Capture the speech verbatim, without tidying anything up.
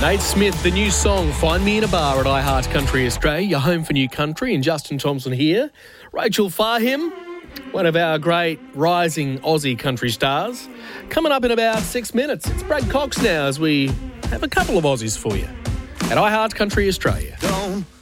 Nate Smith, the new song, Find Me in a Bar at iHeart Country Australia, your home for new country, and Justin Thompson here. Rachel Fahim, one of our great rising Aussie country stars. Coming up in about six minutes, it's Brad Cox now as we have a couple of Aussies for you at iHeart Country Australia. Don't